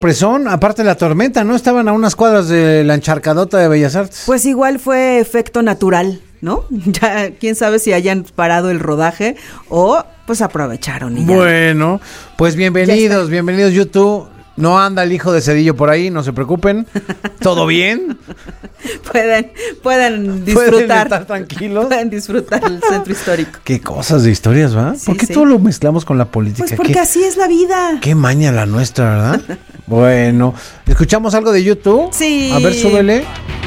Presón, aparte de la tormenta, ¿no? Estaban a unas cuadras de la encharcadota de Bellas Artes. Pues igual fue efecto natural, ¿no? Ya quién sabe si hayan parado el rodaje o pues aprovecharon y ya. Bueno, pues bienvenidos YouTube. No anda el hijo de Cedillo por ahí, no se preocupen. ¿Todo bien? Pueden disfrutar. ¿Pueden estar tranquilos? Pueden disfrutar el centro histórico. Qué cosas de historias, ¿va? Sí, ¿Por qué sí. todo lo mezclamos con la política? Pues porque así es la vida. Qué maña la nuestra, ¿verdad? Bueno, ¿escuchamos algo de YouTube? Sí. A ver, súbele.